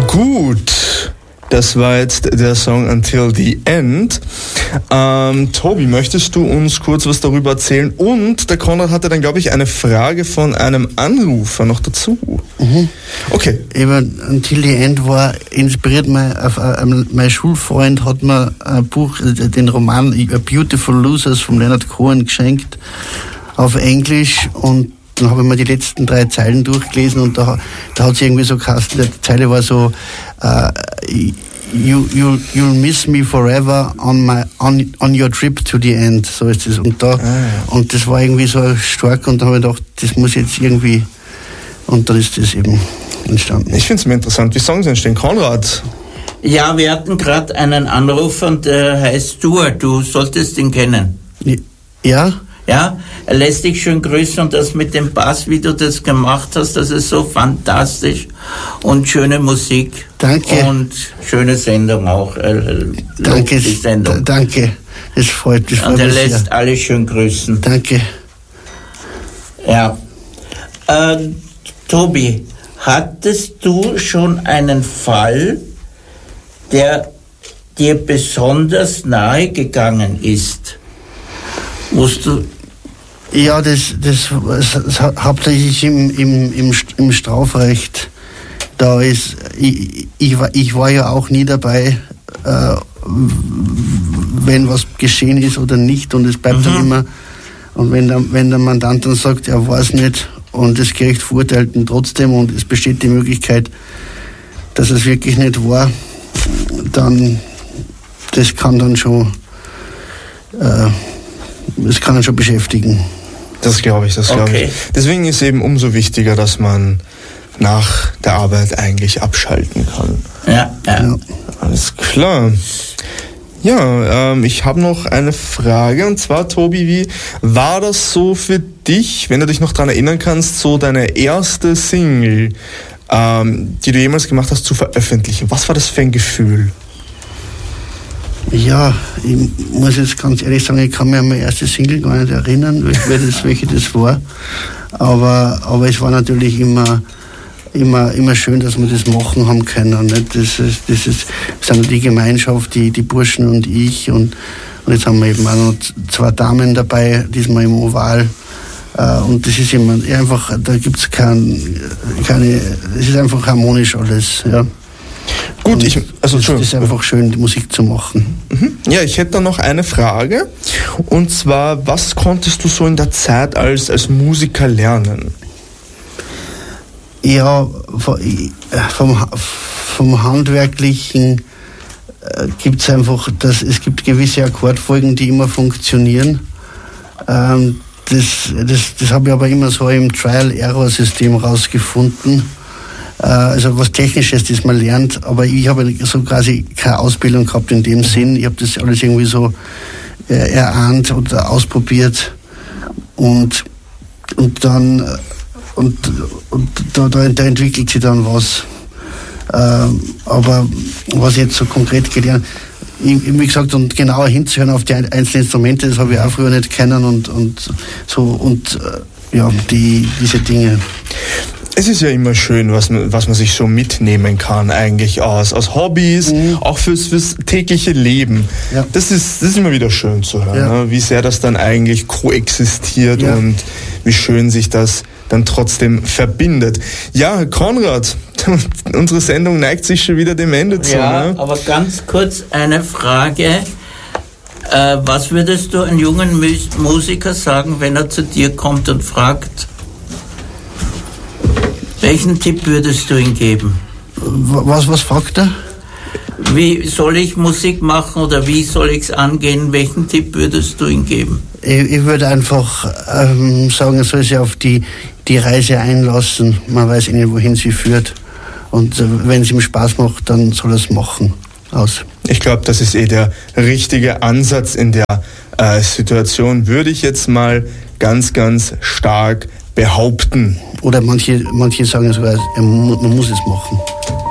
Gut, das war jetzt der Song Until the End. Tobi, möchtest du uns kurz was darüber erzählen? Und der Konrad hatte dann, glaube ich, eine Frage von einem Anrufer noch dazu. Mhm. Okay. Eben, Until the End war inspiriert, mein Schulfreund hat mir ein Buch, den Roman A Beautiful Losers von Leonard Cohen geschenkt, auf Englisch, und dann habe ich mir die letzten 3 Zeilen durchgelesen, und da hat es irgendwie so geheißen, die Zeile war so, you'll miss me forever on your trip to the end, so ist es. Und und das war irgendwie so stark, und da habe ich gedacht, das muss jetzt irgendwie, und dann ist das eben entstanden. Ich finde es mir interessant, wie Songs entstehen. Konrad? Ja, wir hatten gerade einen Anruf, und der heißt Stuart, du solltest ihn kennen. Ja? Ja, er lässt dich schön grüßen, und das mit dem Bass, wie du das gemacht hast, das ist so fantastisch, und schöne Musik. Danke. Und schöne Sendung auch. Danke. Die Sendung. Danke. Das freut mich. Und er lässt alle schön grüßen. Danke. Ja. Tobi, hattest du schon einen Fall, der dir besonders nahe gegangen ist? Musst du... Ja, das hauptsächlich im Strafrecht. Da ist, ich war ja auch nie dabei, wenn was geschehen ist oder nicht, und es bleibt dann immer, und wenn der Mandant dann sagt, er weiß nicht, und das Gericht verurteilt ihn trotzdem, und es besteht die Möglichkeit, dass es wirklich nicht war, dann, das kann dann schon beschäftigen. Das glaube ich. Deswegen ist eben umso wichtiger, dass man nach der Arbeit eigentlich abschalten kann. Ja. Alles klar. Ja, ich habe noch eine Frage, und zwar, Tobi, wie war das so für dich, wenn du dich noch daran erinnern kannst, so deine erste Single, die du jemals gemacht hast, zu veröffentlichen? Was war das für ein Gefühl? Ja, ich muss jetzt ganz ehrlich sagen, ich kann mich an meine erste Single gar nicht erinnern, welche das war. Aber es war natürlich immer schön, dass wir das machen haben können. Nicht? Das sind die Gemeinschaft, die Burschen und ich. Und jetzt haben wir eben auch noch 2 Damen dabei, diesmal im Oval. Und das ist immer einfach, da gibt es es ist einfach harmonisch alles. Ja. Gut, es ist einfach schön, die Musik zu machen. Ja, ich hätte da noch eine Frage, und zwar, was konntest du so in der Zeit als Musiker lernen? Ja, vom Handwerklichen gibt es einfach, es gibt gewisse Akkordfolgen, die immer funktionieren. Das habe ich aber immer so im Trial-Error-System rausgefunden. Also was Technisches, das man lernt, aber ich habe so quasi keine Ausbildung gehabt in dem Sinn. Ich habe das alles irgendwie so erahnt oder ausprobiert, und dann da entwickelt sich dann was. Aber was ich jetzt so konkret gelernt, wie gesagt, und genauer hinzuhören auf die einzelnen Instrumente, das habe ich auch früher nicht kennen, und diese Dinge. Es ist ja immer schön, was man sich so mitnehmen kann eigentlich aus Hobbys, auch fürs tägliche Leben. Ja. Das ist immer wieder schön zu hören, ne? Wie sehr das dann eigentlich koexistiert, und wie schön sich das dann trotzdem verbindet. Ja, Konrad, unsere Sendung neigt sich schon wieder dem Ende zu. Ja, ne? Aber ganz kurz eine Frage. Was würdest du einem jungen Musiker sagen, wenn er zu dir kommt und fragt, welchen Tipp würdest du ihm geben? Was fragt er? Wie soll ich Musik machen, oder wie soll ich es angehen? Welchen Tipp würdest du ihm geben? Ich würde einfach sagen, er soll sich auf die Reise einlassen. Man weiß nicht, wohin sie führt. Und wenn es ihm Spaß macht, dann soll er es machen. Ich glaube, das ist der richtige Ansatz in der Situation, würde ich jetzt mal ganz, ganz stark behaupten. Oder manche sagen sogar, man muss es machen.